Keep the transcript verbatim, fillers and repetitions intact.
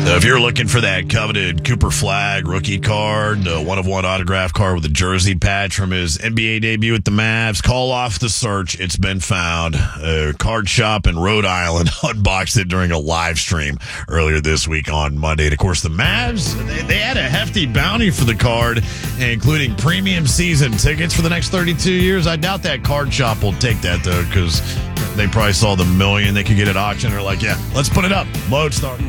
Now, if you're looking for that coveted Cooper Flag rookie card, the one-of-one autograph card with a jersey patch from his N B A debut with the Mavs, call off the search. It's been found. A card shop in Rhode Island unboxed it during a live stream earlier this week on Monday. And, of course, the Mavs, they, they had a hefty bounty for the card, including premium season tickets for the next thirty-two years. I doubt that card shop will take that, though, because they probably saw the million they could get at auction. They're like, yeah, let's put it up. Lodestar.